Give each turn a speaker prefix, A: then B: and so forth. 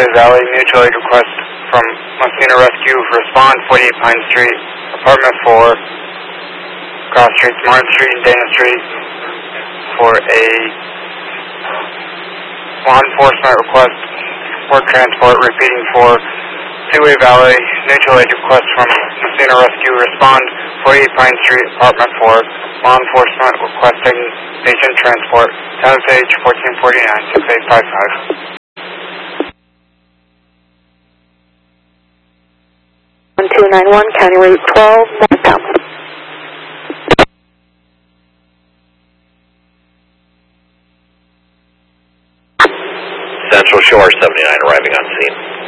A: Valley, mutual aid request from Messina Rescue. Respond 48 Pine Street, apartment 4, cross streets Martin Street and Dana Street for a law enforcement request for transport. Repeating for Two-Way Valley, mutual aid request from Messina Rescue. Respond 48 Pine Street, apartment 4, law enforcement requesting patient transport. Town of Page 1449 6855.
B: 1291, County Route 12, northbound.
C: Central Shore 79 arriving on scene.